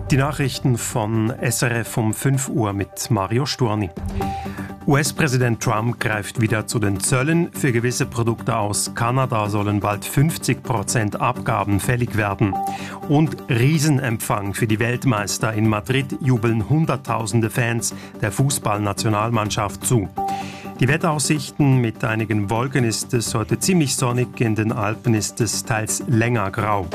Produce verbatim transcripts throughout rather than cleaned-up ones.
Die Nachrichten von S R F um fünf Uhr mit Mario Sturni. U S-Präsident Trump greift wieder zu den Zöllen. Für gewisse Produkte aus Kanada sollen bald fünfzig Prozent Abgaben fällig werden. Und Riesenempfang für die Weltmeister. In Madrid jubeln Hunderttausende Fans der Fußballnationalmannschaft zu. Die Wetteraussichten: mit einigen Wolken ist es heute ziemlich sonnig, in den Alpen ist es teils länger grau.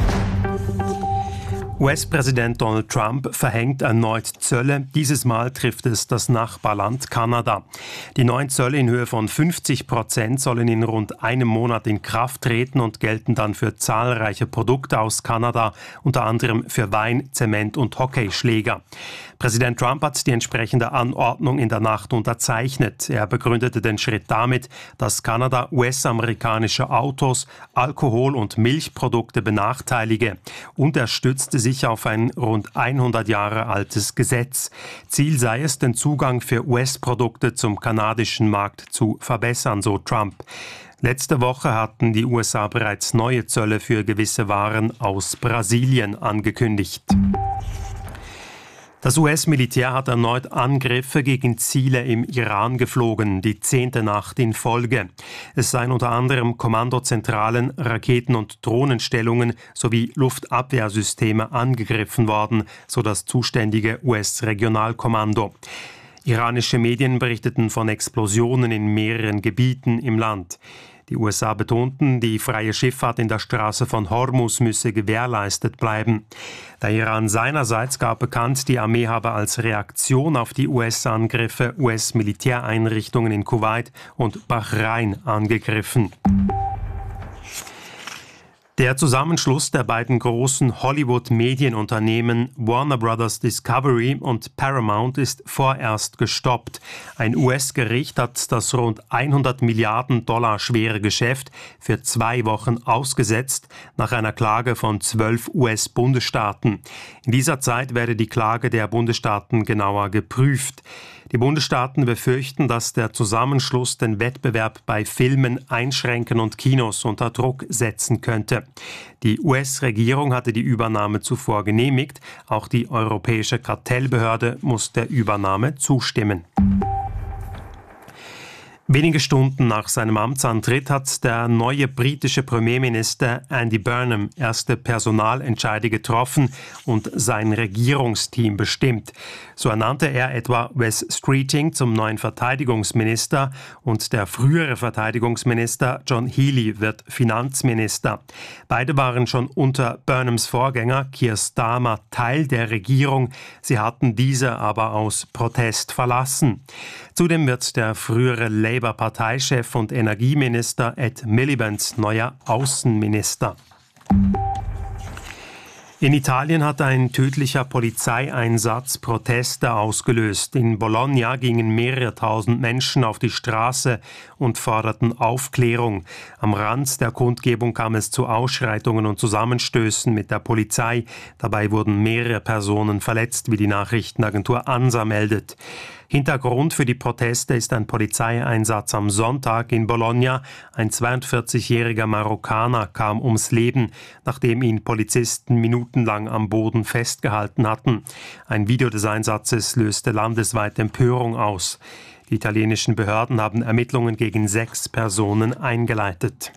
U S-Präsident Donald Trump verhängt erneut Zölle. Dieses Mal trifft es das Nachbarland Kanada. Die neuen Zölle in Höhe von fünfzig Prozent sollen in rund einem Monat in Kraft treten und gelten dann für zahlreiche Produkte aus Kanada, unter anderem für Wein, Zement und Hockeyschläger. Präsident Trump hat die entsprechende Anordnung in der Nacht unterzeichnet. Er begründete den Schritt damit, dass Kanada U S-amerikanische Autos, Alkohol- und Milchprodukte benachteilige, und er stützte sich auf ein rund hundert Jahre altes Gesetz. Ziel sei es, den Zugang für U S-Produkte zum kanadischen Markt zu verbessern, so Trump. Letzte Woche hatten die U S A bereits neue Zölle für gewisse Waren aus Brasilien angekündigt. Das U S-Militär hat erneut Angriffe gegen Ziele im Iran geflogen, die zehnte Nacht in Folge. Es seien unter anderem Kommandozentralen, Raketen- und Drohnenstellungen sowie Luftabwehrsysteme angegriffen worden, so das zuständige U S-Regionalkommando. Iranische Medien berichteten von Explosionen in mehreren Gebieten im Land. Die U S A betonten, die freie Schifffahrt in der Straße von Hormuz müsse gewährleistet bleiben. Der Iran seinerseits gab bekannt, die Armee habe als Reaktion auf die U S-Angriffe U S-Militäreinrichtungen in Kuwait und Bahrain angegriffen. Der Zusammenschluss der beiden großen Hollywood-Medienunternehmen Warner Brothers Discovery und Paramount ist vorerst gestoppt. Ein U S-Gericht hat das rund hundert Milliarden Dollar schwere Geschäft für zwei Wochen ausgesetzt, nach einer Klage von zwölf U S-Bundesstaaten. In dieser Zeit werde die Klage der Bundesstaaten genauer geprüft. Die Bundesstaaten befürchten, dass der Zusammenschluss den Wettbewerb bei Filmen einschränken und Kinos unter Druck setzen könnte. Die U S-Regierung hatte die Übernahme zuvor genehmigt. Auch die Europäische Kartellbehörde muss der Übernahme zustimmen. Wenige Stunden nach seinem Amtsantritt hat der neue britische Premierminister Andy Burnham erste Personalentscheide getroffen und sein Regierungsteam bestimmt. So ernannte er etwa Wes Streeting zum neuen Verteidigungsminister und der frühere Verteidigungsminister John Healey wird Finanzminister. Beide waren schon unter Burnhams Vorgänger Keir Starmer Teil der Regierung. Sie hatten diese aber aus Protest verlassen. Zudem wird der frühere Labour-Parteichef und Energieminister Ed Miliband neuer Außenminister. In Italien hat ein tödlicher Polizeieinsatz Proteste ausgelöst. In Bologna gingen mehrere tausend Menschen auf die Straße und forderten Aufklärung. Am Rand der Kundgebung kam es zu Ausschreitungen und Zusammenstößen mit der Polizei. Dabei wurden mehrere Personen verletzt, wie die Nachrichtenagentur ANSA meldet. Hintergrund für die Proteste ist ein Polizeieinsatz am Sonntag in Bologna. Ein zweiundvierzigjähriger Marokkaner kam ums Leben, nachdem ihn Polizisten minutenlang am Boden festgehalten hatten. Ein Video des Einsatzes löste landesweit Empörung aus. Die italienischen Behörden haben Ermittlungen gegen sechs Personen eingeleitet.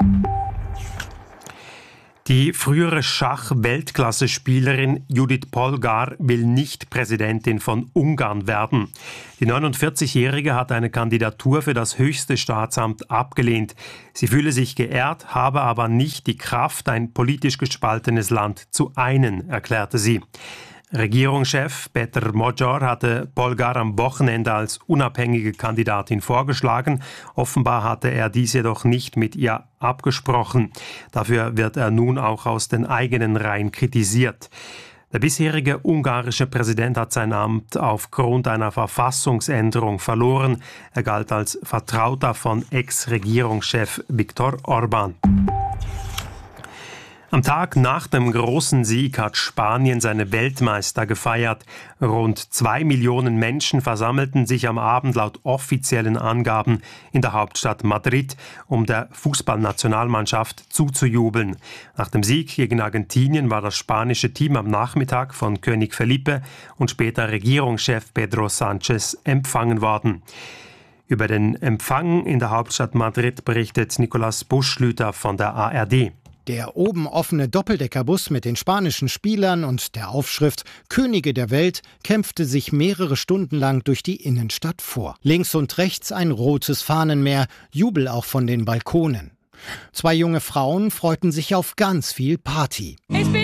Die frühere Schach-Weltklasse-Spielerin Judith Polgar will nicht Präsidentin von Ungarn werden. Die neunundvierzigjährige hat eine Kandidatur für das höchste Staatsamt abgelehnt. Sie fühle sich geehrt, habe aber nicht die Kraft, ein politisch gespaltenes Land zu einen, erklärte sie. Regierungschef Peter Magyar hatte Polgar am Wochenende als unabhängige Kandidatin vorgeschlagen. Offenbar hatte er dies jedoch nicht mit ihr abgesprochen. Dafür wird er nun auch aus den eigenen Reihen kritisiert. Der bisherige ungarische Präsident hat sein Amt aufgrund einer Verfassungsänderung verloren. Er galt als Vertrauter von Ex-Regierungschef Viktor Orbán. Am Tag nach dem großen Sieg hat Spanien seine Weltmeister gefeiert. Rund zwei Millionen Menschen versammelten sich am Abend laut offiziellen Angaben in der Hauptstadt Madrid, um der Fußballnationalmannschaft zuzujubeln. Nach dem Sieg gegen Argentinien war das spanische Team am Nachmittag von König Felipe und später Regierungschef Pedro Sánchez empfangen worden. Über den Empfang in der Hauptstadt Madrid berichtet Nicolas Buschlüter von der A R D. Der oben offene Doppeldeckerbus mit den spanischen Spielern und der Aufschrift »Könige der Welt« kämpfte sich mehrere Stunden lang durch die Innenstadt vor. Links und rechts ein rotes Fahnenmeer, Jubel auch von den Balkonen. Zwei junge Frauen freuten sich auf ganz viel Party.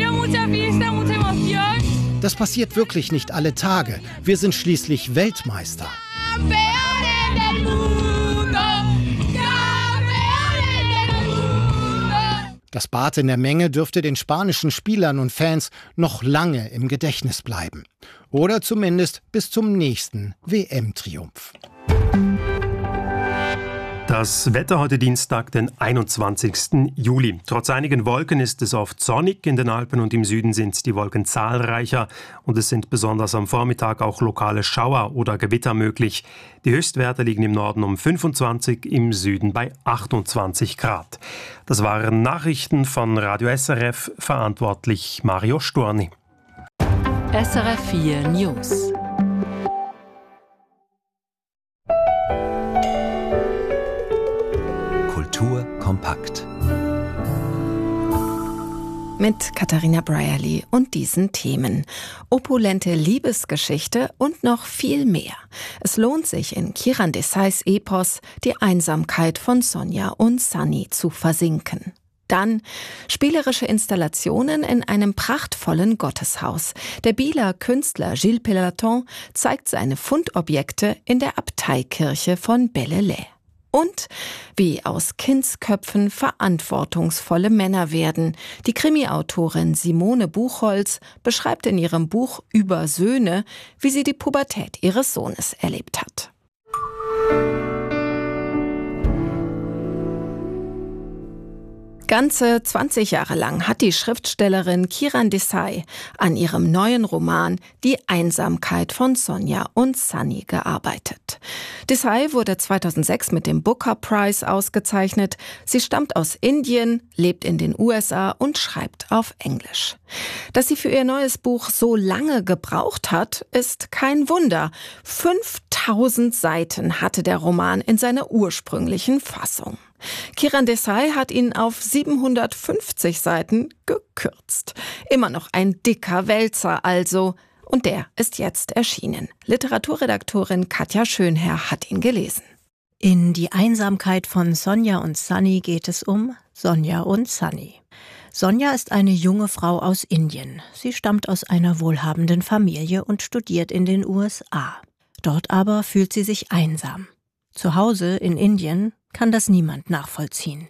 Das passiert wirklich nicht alle Tage. Wir sind schließlich Weltmeister. Das Bad in der Menge dürfte den spanischen Spielern und Fans noch lange im Gedächtnis bleiben. Oder zumindest bis zum nächsten W M-Triumph. Das Wetter heute Dienstag, den einundzwanzigsten Juli. Trotz einigen Wolken ist es oft sonnig. In den Alpen und im Süden sind die Wolken zahlreicher und es sind besonders am Vormittag auch lokale Schauer oder Gewitter möglich. Die Höchstwerte liegen im Norden um fünfundzwanzig, im Süden bei achtundzwanzig Grad. Das waren Nachrichten von Radio S R F, verantwortlich Mario Storni. S R F vier News. Kultur kompakt. Mit Katharina Brierley und diesen Themen. Opulente Liebesgeschichte und noch viel mehr. Es lohnt sich, in Kiran Desais Epos die Einsamkeit von Sonja und Sunny zu versinken. Dann spielerische Installationen in einem prachtvollen Gotteshaus. Der Bieler Künstler Gilles Peloton zeigt seine Fundobjekte in der Abteikirche von Bellelay. Und wie aus Kindsköpfen verantwortungsvolle Männer werden. Die Krimi-Autorin Simone Buchholz beschreibt in ihrem Buch Über Söhne, wie sie die Pubertät ihres Sohnes erlebt hat. Ganze zwanzig Jahre lang hat die Schriftstellerin Kiran Desai an ihrem neuen Roman Die Einsamkeit von Sonja und Sunny gearbeitet. Desai wurde zweitausendsechs mit dem Booker Prize ausgezeichnet. Sie stammt aus Indien, lebt in den U S A und schreibt auf Englisch. Dass sie für ihr neues Buch so lange gebraucht hat, ist kein Wunder. fünftausend Seiten hatte der Roman in seiner ursprünglichen Fassung. Kiran Desai hat ihn auf siebenhundertfünfzig Seiten gekürzt. Immer noch ein dicker Wälzer also. Und der ist jetzt erschienen. Literaturredaktorin Katja Schönherr hat ihn gelesen. In Die Einsamkeit von Sonja und Sunny geht es um Sonja und Sunny. Sonja ist eine junge Frau aus Indien. Sie stammt aus einer wohlhabenden Familie und studiert in den U S A. Dort aber fühlt sie sich einsam. Zu Hause in Indien kann das niemand nachvollziehen.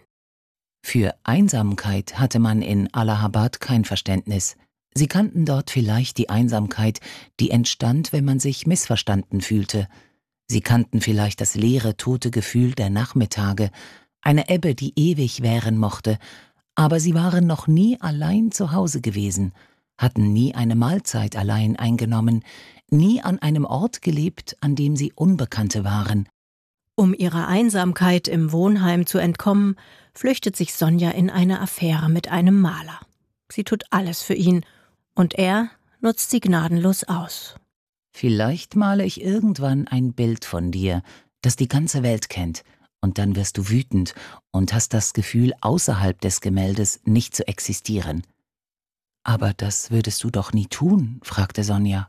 Für Einsamkeit hatte man in Allahabad kein Verständnis. Sie kannten dort vielleicht die Einsamkeit, die entstand, wenn man sich missverstanden fühlte. Sie kannten vielleicht das leere, tote Gefühl der Nachmittage, eine Ebbe, die ewig währen mochte, aber sie waren noch nie allein zu Hause gewesen, hatten nie eine Mahlzeit allein eingenommen, nie an einem Ort gelebt, an dem sie Unbekannte waren. Um ihrer Einsamkeit im Wohnheim zu entkommen, flüchtet sich Sonja in eine Affäre mit einem Maler. Sie tut alles für ihn und er nutzt sie gnadenlos aus. Vielleicht male ich irgendwann ein Bild von dir, das die ganze Welt kennt, und dann wirst du wütend und hast das Gefühl, außerhalb des Gemäldes nicht zu existieren. Aber das würdest du doch nie tun, fragte Sonja.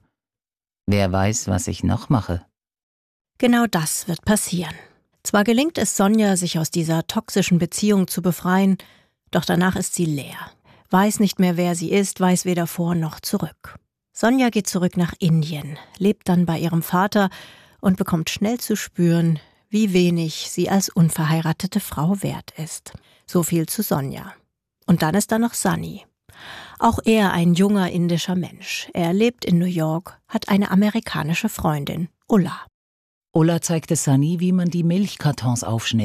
Wer weiß, was ich noch mache? Genau das wird passieren. Zwar gelingt es Sonja, sich aus dieser toxischen Beziehung zu befreien, doch danach ist sie leer. Weiß nicht mehr, wer sie ist, weiß weder vor noch zurück. Sonja geht zurück nach Indien, lebt dann bei ihrem Vater und bekommt schnell zu spüren, wie wenig sie als unverheiratete Frau wert ist. So viel zu Sonja. Und dann ist da noch Sunny. Auch er ein junger indischer Mensch. Er lebt in New York, hat eine amerikanische Freundin, Ulla. Ulla zeigte Sunny, wie man die Milchkartons aufschnitt.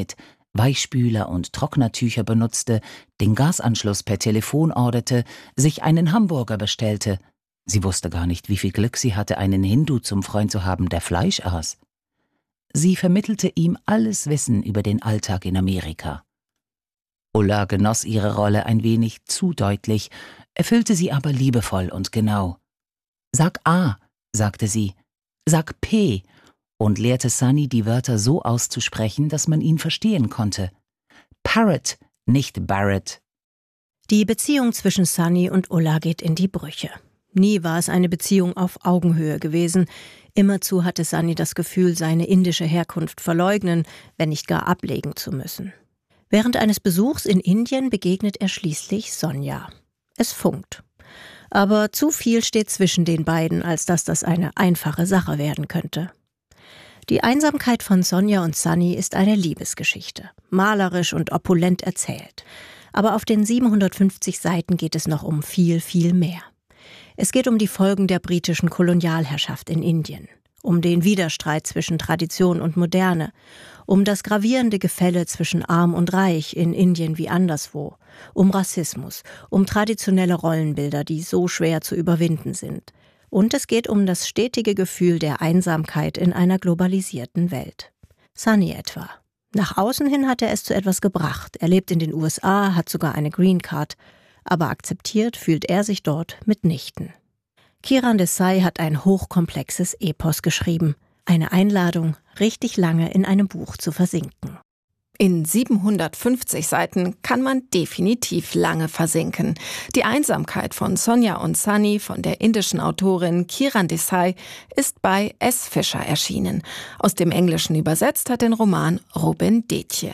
Weichspüler und Trocknertücher benutzte, den Gasanschluss per Telefon orderte, sich einen Hamburger bestellte. Sie wusste gar nicht, wie viel Glück sie hatte, einen Hindu zum Freund zu haben, der Fleisch aß. Sie vermittelte ihm alles Wissen über den Alltag in Amerika. Ulla genoss ihre Rolle ein wenig zu deutlich, erfüllte sie aber liebevoll und genau. »Sag A«, sagte sie, »sag P«, und lehrte Sunny, die Wörter so auszusprechen, dass man ihn verstehen konnte. Parrot, nicht Barrett. Die Beziehung zwischen Sunny und Ulla geht in die Brüche. Nie war es eine Beziehung auf Augenhöhe gewesen. Immerzu hatte Sunny das Gefühl, seine indische Herkunft verleugnen, wenn nicht gar ablegen zu müssen. Während eines Besuchs in Indien begegnet er schließlich Sonja. Es funkt. Aber zu viel steht zwischen den beiden, als dass das eine einfache Sache werden könnte. Die Einsamkeit von Sonja und Sunny ist eine Liebesgeschichte, malerisch und opulent erzählt. Aber auf den siebenhundertfünfzig Seiten geht es noch um viel, viel mehr. Es geht um die Folgen der britischen Kolonialherrschaft in Indien, um den Widerstreit zwischen Tradition und Moderne, um das gravierende Gefälle zwischen Arm und Reich in Indien wie anderswo, um Rassismus, um traditionelle Rollenbilder, die so schwer zu überwinden sind. Und es geht um das stetige Gefühl der Einsamkeit in einer globalisierten Welt. Sunny etwa. Nach außen hin hat er es zu etwas gebracht. Er lebt in den U S A, hat sogar eine Green Card. Aber akzeptiert fühlt er sich dort mitnichten. Kiran Desai hat ein hochkomplexes Epos geschrieben. Eine Einladung, richtig lange in einem Buch zu versinken. In siebenhundertfünfzig Seiten kann man definitiv lange versinken. Die Einsamkeit von Sonja und Sunny von der indischen Autorin Kiran Desai ist bei S. Fischer erschienen. Aus dem Englischen übersetzt hat den Roman Robin Detje.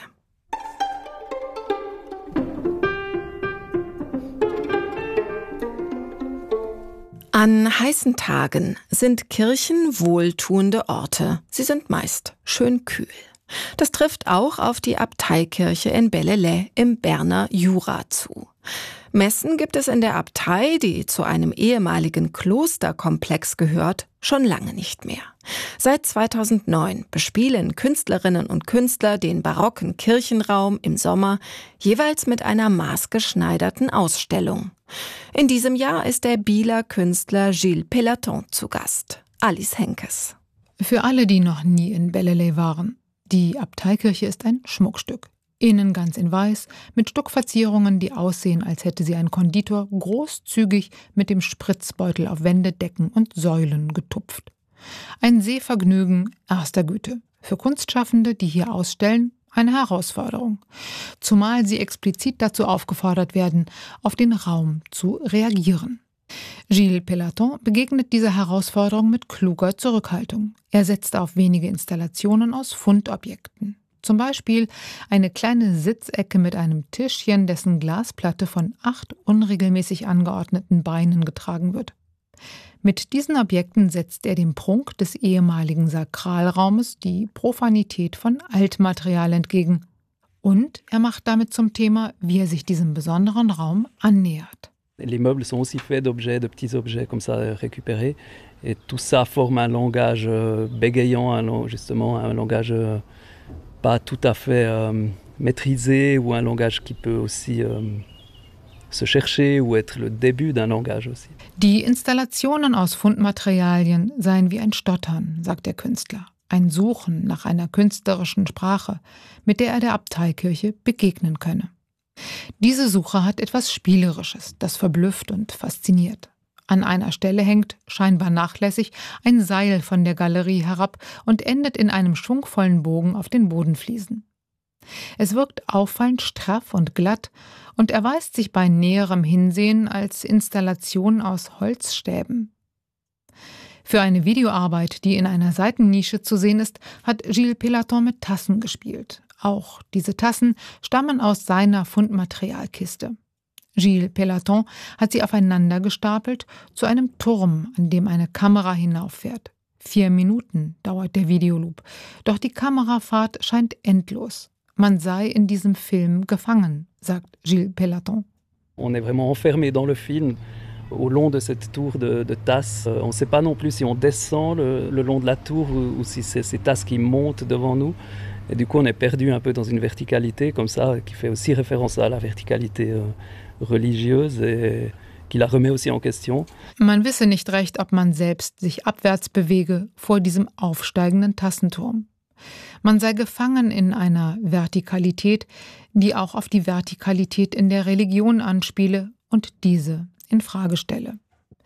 An heißen Tagen sind Kirchen wohltuende Orte. Sie sind meist schön kühl. Das trifft auch auf die Abteikirche in Bellelay im Berner Jura zu. Messen gibt es in der Abtei, die zu einem ehemaligen Klosterkomplex gehört, schon lange nicht mehr. Seit zweitausendneun bespielen Künstlerinnen und Künstler den barocken Kirchenraum im Sommer jeweils mit einer maßgeschneiderten Ausstellung. In diesem Jahr ist der Bieler Künstler Gilles Pellaton zu Gast. Alice Henkes. Für alle, die noch nie in Bellelay waren: Die Abteikirche ist ein Schmuckstück. Innen ganz in weiß, mit Stuckverzierungen, die aussehen, als hätte sie ein Konditor großzügig mit dem Spritzbeutel auf Wände, Decken und Säulen getupft. Ein Sehvergnügen erster Güte. Für Kunstschaffende, die hier ausstellen, eine Herausforderung. Zumal sie explizit dazu aufgefordert werden, auf den Raum zu reagieren. Gilles Pellaton begegnet dieser Herausforderung mit kluger Zurückhaltung. Er setzt auf wenige Installationen aus Fundobjekten. Zum Beispiel eine kleine Sitzecke mit einem Tischchen, dessen Glasplatte von acht unregelmäßig angeordneten Beinen getragen wird. Mit diesen Objekten setzt er dem Prunk des ehemaligen Sakralraumes die Profanität von Altmaterial entgegen. Und er macht damit zum Thema, wie er sich diesem besonderen Raum annähert. Les meubles sont aussi faits d'objets, de petits objets comme ça récupérés. Et tout ça forme un langage bégayant, un, justement un langage pas tout à fait euh, maîtrisé, ou un langage qui peut aussi euh, se chercher ou être le début d'un langage aussi. Die Installationen aus Fundmaterialien seien wie ein Stottern, sagt der Künstler. Ein Suchen nach einer künstlerischen Sprache, mit der er der Abteikirche begegnen könne. Diese Suche hat etwas Spielerisches, das verblüfft und fasziniert. An einer Stelle hängt, scheinbar nachlässig, ein Seil von der Galerie herab und endet in einem schwungvollen Bogen auf den Bodenfliesen. Es wirkt auffallend straff und glatt und erweist sich bei näherem Hinsehen als Installation aus Holzstäben. Für eine Videoarbeit, die in einer Seitennische zu sehen ist, hat Gilles Pellaton mit Tassen gespielt. Auch diese Tassen stammen aus seiner Fundmaterialkiste. Gilles Pellaton hat sie aufeinander gestapelt zu einem Turm, an dem eine Kamera hinauffährt. Vier Minuten dauert der Videoloop, doch die Kamerafahrt scheint endlos. Man sei in diesem Film gefangen, sagt Gilles Pellaton. On est vraiment enfermé dans le film. Au long de cette tour de, de tasses, on ne sait pas non plus si on descend le, le long de la tour ou, ou si c'est ces tasses qui montent devant nous. Et du coup, on est perdu un peu dans une verticalité comme ça, qui fait aussi référence à la verticalité euh, religieuse et qui la remet aussi en question. Man wisse nicht recht, ob man selbst sich abwärts bewege vor diesem aufsteigenden Tassenturm. Man sei gefangen in einer Vertikalität, die auch auf die Vertikalität in der Religion anspiele und diese in Frage stelle.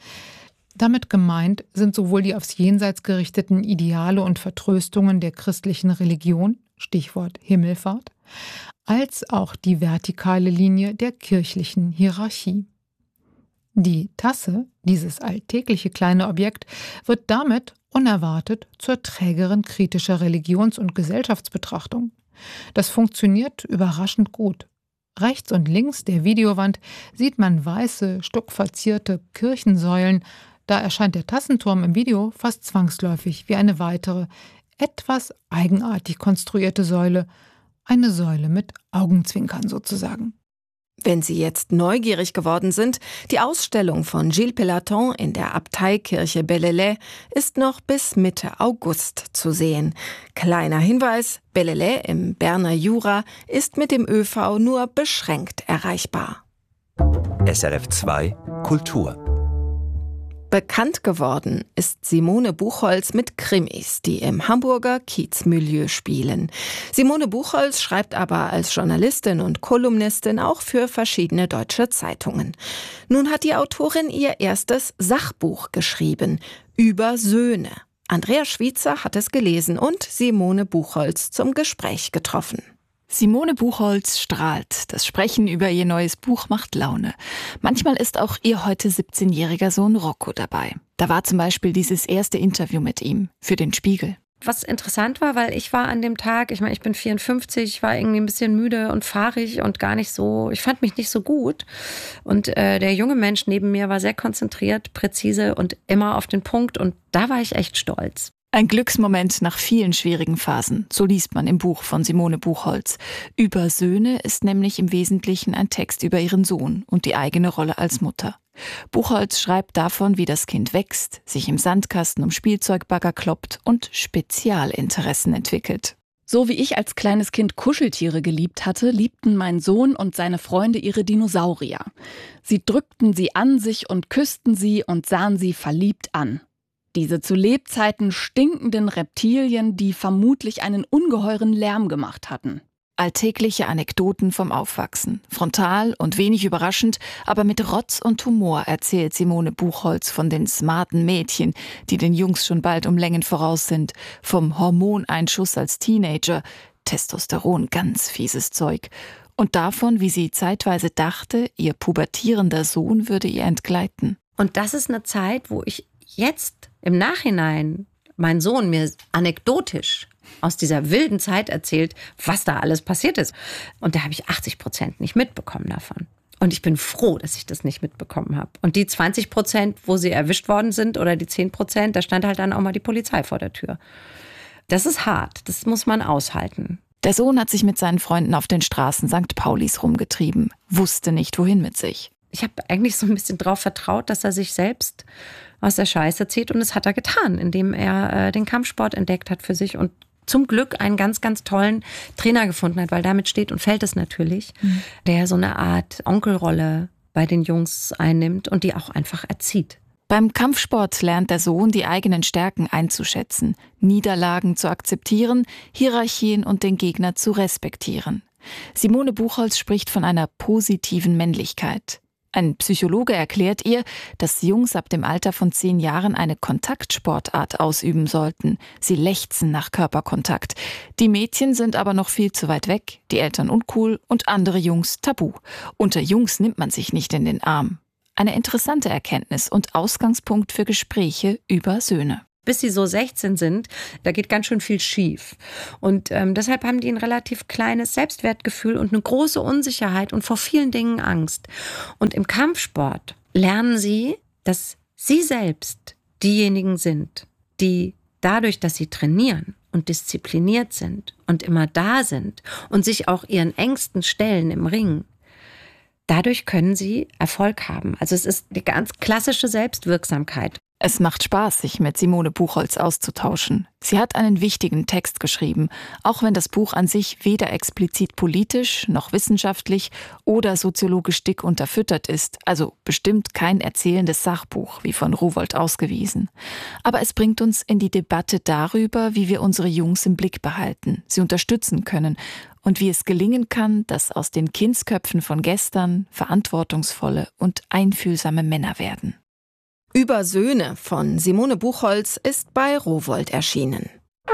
Damit gemeint sind sowohl die aufs Jenseits gerichteten Ideale und Vertröstungen der christlichen Religion, Stichwort Himmelfahrt, als auch die vertikale Linie der kirchlichen Hierarchie. Die Tasse, dieses alltägliche kleine Objekt, wird damit unerwartet zur Trägerin kritischer Religions- und Gesellschaftsbetrachtung. Das funktioniert überraschend gut. Rechts und links der Videowand sieht man weiße, stuckverzierte Kirchensäulen. Da erscheint der Tassenturm im Video fast zwangsläufig wie eine weitere, etwas eigenartig konstruierte Säule. Eine Säule mit Augenzwinkern sozusagen. Wenn Sie jetzt neugierig geworden sind, die Ausstellung von Gilles Pellaton in der Abteikirche Bellelay ist noch bis Mitte August zu sehen. Kleiner Hinweis, Bellelay im Berner Jura ist mit dem ÖV nur beschränkt erreichbar. S R F zwei Kultur. Bekannt geworden ist Simone Buchholz mit Krimis, die im Hamburger Kiezmilieu spielen. Simone Buchholz schreibt aber als Journalistin und Kolumnistin auch für verschiedene deutsche Zeitungen. Nun hat die Autorin ihr erstes Sachbuch geschrieben, über Söhne. Andrea Schwiezer hat es gelesen und Simone Buchholz zum Gespräch getroffen. Simone Buchholz strahlt. Das Sprechen über ihr neues Buch macht Laune. Manchmal ist auch ihr heute siebzehnjähriger Sohn Rocco dabei. Da war zum Beispiel dieses erste Interview mit ihm für den Spiegel. Was interessant war, weil ich war an dem Tag, ich meine, ich bin vierundfünfzig, ich war irgendwie ein bisschen müde und fahrig und gar nicht so, ich fand mich nicht so gut. Und äh, der junge Mensch neben mir war sehr konzentriert, präzise und immer auf den Punkt und da war ich echt stolz. Ein Glücksmoment nach vielen schwierigen Phasen, so liest man im Buch von Simone Buchholz. Über Söhne ist nämlich im Wesentlichen ein Text über ihren Sohn und die eigene Rolle als Mutter. Buchholz schreibt davon, wie das Kind wächst, sich im Sandkasten um Spielzeugbagger kloppt und Spezialinteressen entwickelt. So wie ich als kleines Kind Kuscheltiere geliebt hatte, liebten mein Sohn und seine Freunde ihre Dinosaurier. Sie drückten sie an sich und küssten sie und sahen sie verliebt an. Diese zu Lebzeiten stinkenden Reptilien, die vermutlich einen ungeheuren Lärm gemacht hatten. Alltägliche Anekdoten vom Aufwachsen. Frontal und wenig überraschend, aber mit Rotz und Humor erzählt Simone Buchholz von den smarten Mädchen, die den Jungs schon bald um Längen voraus sind, vom Hormoneinschuss als Teenager, Testosteron, ganz fieses Zeug, und davon, wie sie zeitweise dachte, ihr pubertierender Sohn würde ihr entgleiten. Und das ist eine Zeit, wo ich jetzt im Nachhinein mein Sohn mir anekdotisch aus dieser wilden Zeit erzählt, was da alles passiert ist. Und da habe ich achtzig Prozent nicht mitbekommen davon. Und ich bin froh, dass ich das nicht mitbekommen habe. Und die zwanzig Prozent, wo sie erwischt worden sind, oder die zehn Prozent, da stand halt dann auch mal die Polizei vor der Tür. Das ist hart, das muss man aushalten. Der Sohn hat sich mit seinen Freunden auf den Straßen Sankt Paulis rumgetrieben, wusste nicht, wohin mit sich. Ich habe eigentlich so ein bisschen drauf vertraut, dass er sich selbst aus der Scheiße zieht. Und das hat er getan, indem er äh, den Kampfsport entdeckt hat für sich und zum Glück einen ganz, ganz tollen Trainer gefunden hat, weil damit steht und fällt es natürlich, mhm. der so eine Art Onkelrolle bei den Jungs einnimmt und die auch einfach erzieht. Beim Kampfsport lernt der Sohn, die eigenen Stärken einzuschätzen, Niederlagen zu akzeptieren, Hierarchien und den Gegner zu respektieren. Simone Buchholz spricht von einer positiven Männlichkeit. Ein Psychologe erklärt ihr, dass Jungs ab dem Alter von zehn Jahren eine Kontaktsportart ausüben sollten. Sie lechzen nach Körperkontakt. Die Mädchen sind aber noch viel zu weit weg, die Eltern uncool und andere Jungs tabu. Unter Jungs nimmt man sich nicht in den Arm. Eine interessante Erkenntnis und Ausgangspunkt für Gespräche über Söhne. Bis sie so sechzehn sind, da geht ganz schön viel schief. Und ähm, deshalb haben die ein relativ kleines Selbstwertgefühl und eine große Unsicherheit und vor vielen Dingen Angst. Und im Kampfsport lernen sie, dass sie selbst diejenigen sind, die dadurch, dass sie trainieren und diszipliniert sind und immer da sind und sich auch ihren Ängsten stellen im Ring, dadurch können sie Erfolg haben. Also es ist die ganz klassische Selbstwirksamkeit. Es macht Spaß, sich mit Simone Buchholz auszutauschen. Sie hat einen wichtigen Text geschrieben, auch wenn das Buch an sich weder explizit politisch noch wissenschaftlich oder soziologisch dick unterfüttert ist, also bestimmt kein erzählendes Sachbuch, wie von Rowohlt ausgewiesen. Aber es bringt uns in die Debatte darüber, wie wir unsere Jungs im Blick behalten, sie unterstützen können und wie es gelingen kann, dass aus den Kindsköpfen von gestern verantwortungsvolle und einfühlsame Männer werden. Über Söhne von Simone Buchholz ist bei Rowohlt erschienen.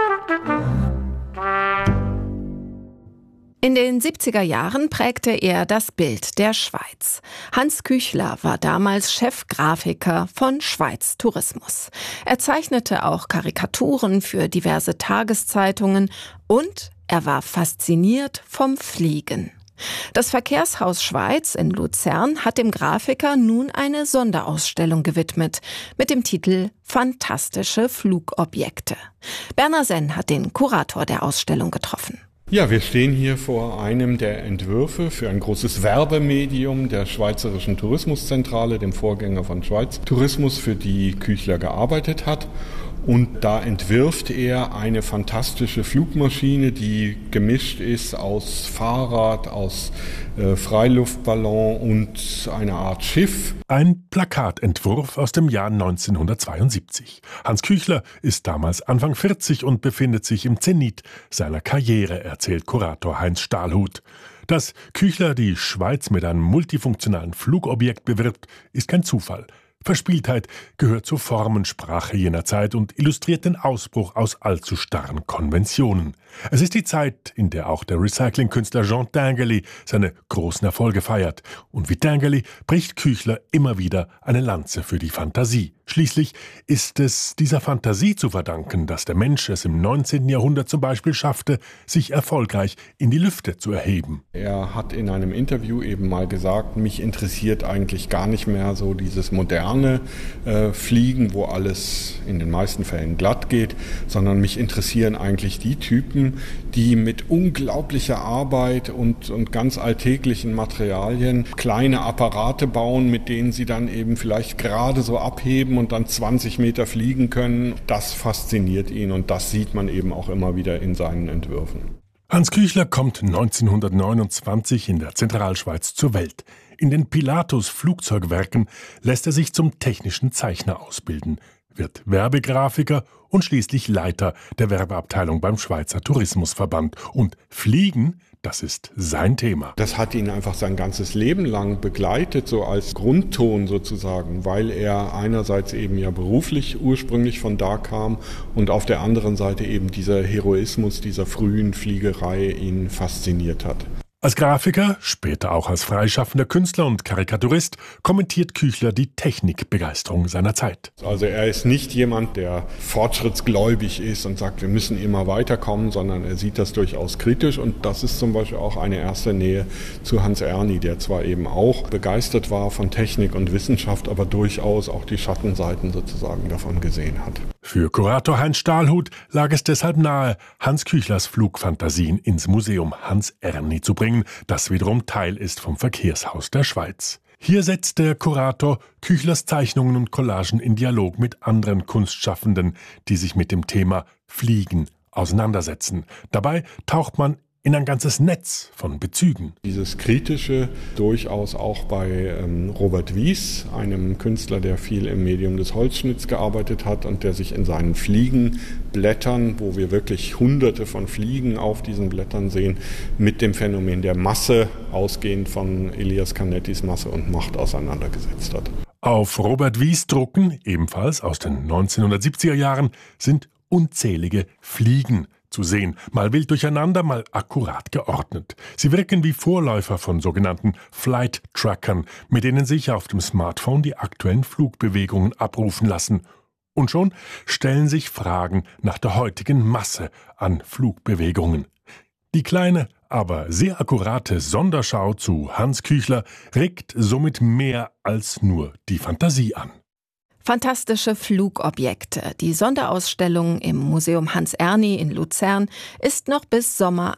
In den siebziger Jahren prägte er das Bild der Schweiz. Hans Küchler war damals Chefgrafiker von Schweiz Tourismus. Er zeichnete auch Karikaturen für diverse Tageszeitungen und er war fasziniert vom Fliegen. Das Verkehrshaus Schweiz in Luzern hat dem Grafiker nun eine Sonderausstellung gewidmet mit dem Titel Fantastische Flugobjekte. Berner Senn hat den Kurator der Ausstellung getroffen. Ja, wir stehen hier vor einem der Entwürfe für ein großes Werbemedium der Schweizerischen Tourismuszentrale, dem Vorgänger von Schweiz Tourismus, für die Küchler gearbeitet hat. Und da entwirft er eine fantastische Flugmaschine, die gemischt ist aus Fahrrad, aus äh, Freiluftballon und einer Art Schiff. Ein Plakatentwurf aus dem Jahr neunzehnhundertzweiundsiebzig. Hans Küchler ist damals Anfang vierzig und befindet sich im Zenit seiner Karriere, erzählt Kurator Heinz Stahlhut. Dass Küchler die Schweiz mit einem multifunktionalen Flugobjekt bewirbt, ist kein Zufall. Verspieltheit gehört zur Formensprache jener Zeit und illustriert den Ausbruch aus allzu starren Konventionen. Es ist die Zeit, in der auch der Recyclingkünstler Jean Tinguely seine großen Erfolge feiert. Und wie Tinguely bricht Küchler immer wieder eine Lanze für die Fantasie. Schließlich ist es dieser Fantasie zu verdanken, dass der Mensch es im neunzehnten Jahrhundert zum Beispiel schaffte, sich erfolgreich in die Lüfte zu erheben. Er hat in einem Interview eben mal gesagt, mich interessiert eigentlich gar nicht mehr so dieses moderne äh, Fliegen, wo alles in den meisten Fällen glatt geht, sondern mich interessieren eigentlich die Typen, die mit unglaublicher Arbeit und, und ganz alltäglichen Materialien kleine Apparate bauen, mit denen sie dann eben vielleicht gerade so abheben und dann zwanzig Meter fliegen können. Das fasziniert ihn und das sieht man eben auch immer wieder in seinen Entwürfen. Hans Küchler kommt neunzehnhundertneunundzwanzig in der Zentralschweiz zur Welt. In den Pilatus Flugzeugwerken lässt er sich zum technischen Zeichner ausbilden, wird Werbegrafiker und schließlich Leiter der Werbeabteilung beim Schweizer Tourismusverband. Und Fliegen, das ist sein Thema. Das hat ihn einfach sein ganzes Leben lang begleitet, so als Grundton sozusagen, weil er einerseits eben ja beruflich ursprünglich von da kam und auf der anderen Seite eben dieser Heroismus dieser frühen Fliegerei ihn fasziniert hat. Als Grafiker, später auch als freischaffender Künstler und Karikaturist, kommentiert Küchler die Technikbegeisterung seiner Zeit. Also er ist nicht jemand, der fortschrittsgläubig ist und sagt, wir müssen immer weiterkommen, sondern er sieht das durchaus kritisch. Und das ist zum Beispiel auch eine erste Nähe zu Hans Erni, der zwar eben auch begeistert war von Technik und Wissenschaft, aber durchaus auch die Schattenseiten sozusagen davon gesehen hat. Für Kurator Heinz Stahlhut lag es deshalb nahe, Hans Küchlers Flugfantasien ins Museum Hans Erni zu bringen, das wiederum Teil ist vom Verkehrshaus der Schweiz. Hier setzt der Kurator Küchlers Zeichnungen und Collagen in Dialog mit anderen Kunstschaffenden, die sich mit dem Thema Fliegen auseinandersetzen. Dabei taucht man in ein ganzes Netz von Bezügen. Dieses Kritische durchaus auch bei ähm, Robert Wies, einem Künstler, der viel im Medium des Holzschnitts gearbeitet hat und der sich in seinen Fliegenblättern, wo wir wirklich hunderte von Fliegen auf diesen Blättern sehen, mit dem Phänomen der Masse, ausgehend von Elias Canettis Masse und Macht, auseinandergesetzt hat. Auf Robert Wies Drucken, ebenfalls aus den neunzehnhundertsiebziger Jahren, sind unzählige Fliegen zu sehen, mal wild durcheinander, mal akkurat geordnet. Sie wirken wie Vorläufer von sogenannten Flight-Trackern, mit denen sich auf dem Smartphone die aktuellen Flugbewegungen abrufen lassen. Und schon stellen sich Fragen nach der heutigen Masse an Flugbewegungen. Die kleine, aber sehr akkurate Sonderschau zu Hans Küchler regt somit mehr als nur die Fantasie an. Fantastische Flugobjekte. Die Sonderausstellung im Museum Hans Erni in Luzern ist noch bis Sommer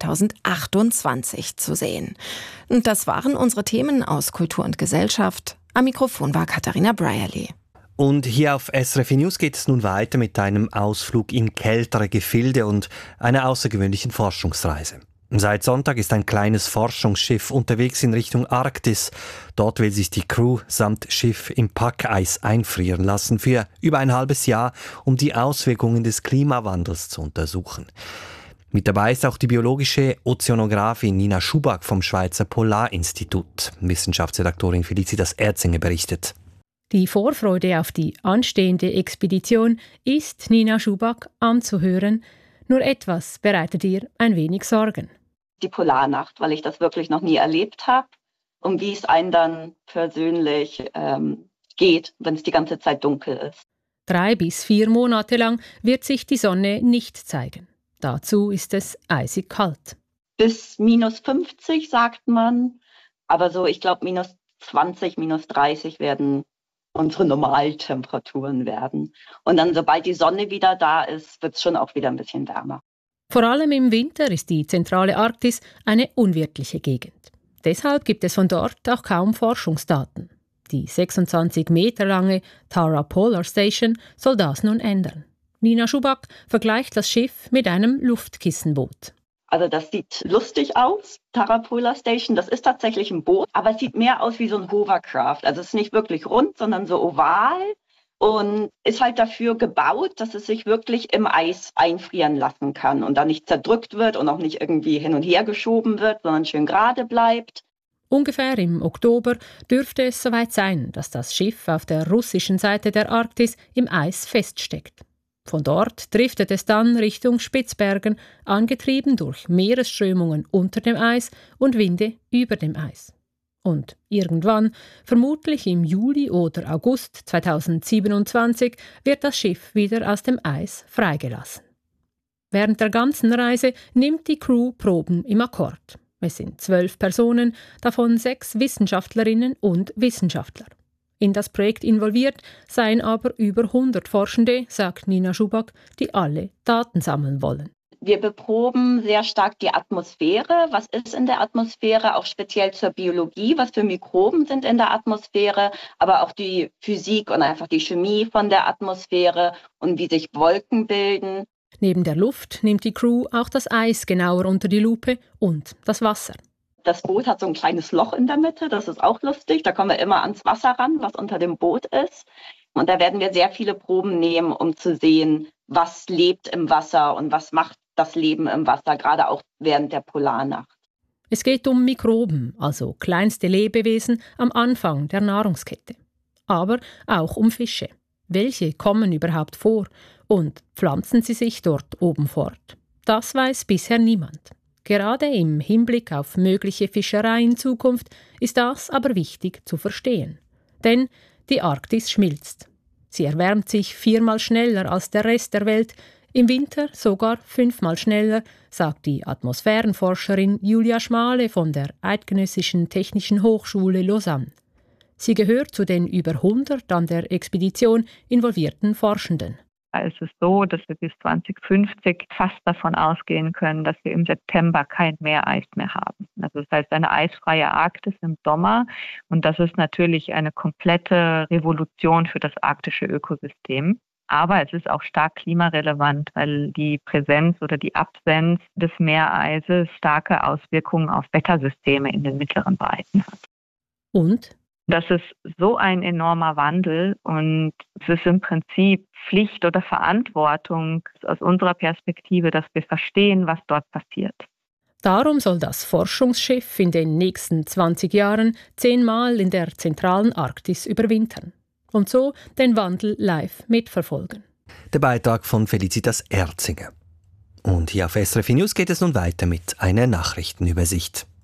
zweitausendachtundzwanzig zu sehen. Und das waren unsere Themen aus Kultur und Gesellschaft. Am Mikrofon war Katharina Brierley. Und hier auf S R F News geht es nun weiter mit einem Ausflug in kältere Gefilde und einer außergewöhnlichen Forschungsreise. Seit Sonntag ist ein kleines Forschungsschiff unterwegs in Richtung Arktis. Dort will sich die Crew samt Schiff im Packeis einfrieren lassen für über ein halbes Jahr, um die Auswirkungen des Klimawandels zu untersuchen. Mit dabei ist auch die biologische Ozeanografin Nina Schuback vom Schweizer Polarinstitut. Wissenschaftsredaktorin Felicitas Erzinger berichtet. Die Vorfreude auf die anstehende Expedition ist Nina Schuback anzuhören. Nur etwas bereitet ihr ein wenig Sorgen. Die Polarnacht, weil ich das wirklich noch nie erlebt habe und wie es einem dann persönlich ähm, geht, wenn es die ganze Zeit dunkel ist. Drei bis vier Monate lang wird sich die Sonne nicht zeigen. Dazu ist es eisig kalt. Bis minus fünfzig sagt man, aber so ich glaube minus zwanzig, minus dreißig werden unsere Normaltemperaturen werden. Und dann, sobald die Sonne wieder da ist, wird es schon auch wieder ein bisschen wärmer. Vor allem im Winter ist die zentrale Arktis eine unwirtliche Gegend. Deshalb gibt es von dort auch kaum Forschungsdaten. Die sechsundzwanzig Meter lange Tara Polar Station soll das nun ändern. Nina Schuback vergleicht das Schiff mit einem Luftkissenboot. Also das sieht lustig aus, Tara Polar Station. Das ist tatsächlich ein Boot, aber es sieht mehr aus wie so ein Hovercraft. Also es ist nicht wirklich rund, sondern so oval und ist halt dafür gebaut, dass es sich wirklich im Eis einfrieren lassen kann und dann nicht zerdrückt wird und auch nicht irgendwie hin und her geschoben wird, sondern schön gerade bleibt. Ungefähr im Oktober dürfte es soweit sein, dass das Schiff auf der russischen Seite der Arktis im Eis feststeckt. Von dort driftet es dann Richtung Spitzbergen, angetrieben durch Meeresströmungen unter dem Eis und Winde über dem Eis. Und irgendwann, vermutlich im Juli oder August zweitausendsiebenundzwanzig, wird das Schiff wieder aus dem Eis freigelassen. Während der ganzen Reise nimmt die Crew Proben im Akkord. Es sind zwölf Personen, davon sechs Wissenschaftlerinnen und Wissenschaftler. In das Projekt involviert seien aber über hundert Forschende, sagt Nina Schuback, die alle Daten sammeln wollen. Wir beproben sehr stark die Atmosphäre. Was ist in der Atmosphäre, auch speziell zur Biologie, was für Mikroben sind in der Atmosphäre, aber auch die Physik und einfach die Chemie von der Atmosphäre und wie sich Wolken bilden. Neben der Luft nimmt die Crew auch das Eis genauer unter die Lupe und das Wasser. Das Boot hat so ein kleines Loch in der Mitte, das ist auch lustig. Da kommen wir immer ans Wasser ran, was unter dem Boot ist. Und da werden wir sehr viele Proben nehmen, um zu sehen, was lebt im Wasser und was macht das Leben im Wasser, gerade auch während der Polarnacht. Es geht um Mikroben, also kleinste Lebewesen am Anfang der Nahrungskette. Aber auch um Fische. Welche kommen überhaupt vor und pflanzen sie sich dort oben fort? Das weiß bisher niemand. Gerade im Hinblick auf mögliche Fischerei in Zukunft ist das aber wichtig zu verstehen. Denn die Arktis schmilzt. Sie erwärmt sich viermal schneller als der Rest der Welt, im Winter sogar fünfmal schneller, sagt die Atmosphärenforscherin Julia Schmale von der Eidgenössischen Technischen Hochschule Lausanne. Sie gehört zu den über hundert an der Expedition involvierten Forschenden. Es ist so, dass wir bis zwanzig fünfzig fast davon ausgehen können, dass wir im September kein Meereis mehr haben. Also das heißt eine eisfreie Arktis im Sommer. Und das ist natürlich eine komplette Revolution für das arktische Ökosystem. Aber es ist auch stark klimarelevant, weil die Präsenz oder die Absenz des Meereises starke Auswirkungen auf Wettersysteme in den mittleren Breiten hat. Und? Das ist so ein enormer Wandel und es ist im Prinzip Pflicht oder Verantwortung aus unserer Perspektive, dass wir verstehen, was dort passiert. Darum soll das Forschungsschiff in den nächsten zwanzig Jahren zehnmal in der zentralen Arktis überwintern und so den Wandel live mitverfolgen. Der Beitrag von Felicitas Erzinger. Und hier auf S R F News geht es nun weiter mit einer Nachrichtenübersicht.